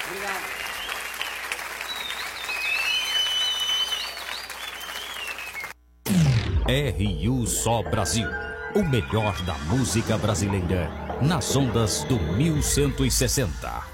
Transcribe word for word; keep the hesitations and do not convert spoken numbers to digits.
R U Só Brasil, o melhor da música brasileira, nas ondas do mil cento e sessenta.